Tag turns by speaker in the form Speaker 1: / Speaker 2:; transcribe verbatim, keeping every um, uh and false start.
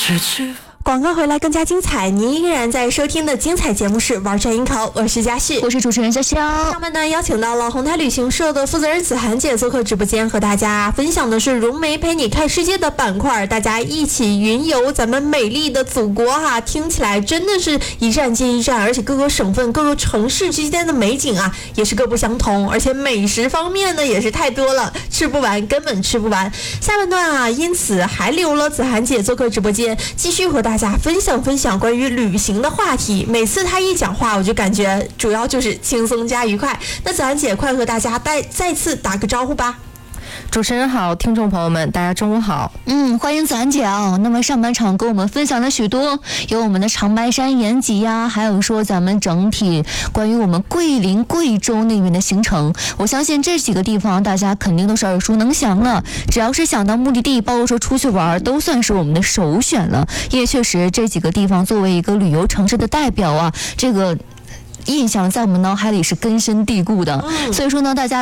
Speaker 1: 广告回来更加精彩，您依然在收听的精彩节目是玩转音口，我是佳旭，
Speaker 2: 我是主持人潇潇。
Speaker 1: 上半段邀请到了宏泰旅行社的负责人子涵姐做客直播间，和大家分享的是融媒陪你看世界的板块，大家一起云游咱们美丽的祖国哈，听起来真的是一站接一站，而且各个省份各个城市之间的美景啊也是各不相同，而且美食方面呢也是太多了，吃不完，根本吃不完。下半段啊，因此还留了子涵姐做客直播间，继续和大家分享分享关于旅行的话题。每次她一讲话，我就感觉主要就是轻松加愉快。那子涵姐，快和大家再再次打个招呼吧。
Speaker 3: 主持人好，听众朋友们，大家中午好。
Speaker 2: 嗯，欢迎子涵姐啊。那么上半场跟我们分享了许多，有我们的长白山延吉呀，还有说咱们整体关于我们桂林、贵州那边的行程。我相信这几个地方大家肯定都是耳熟能详了，只要是想到目的地，包括说出去玩，都算是我们的首选了。因为确实这几个地方作为一个旅游城市的代表啊，这个印象在我们脑海里是根深蒂固的。所以说呢，大家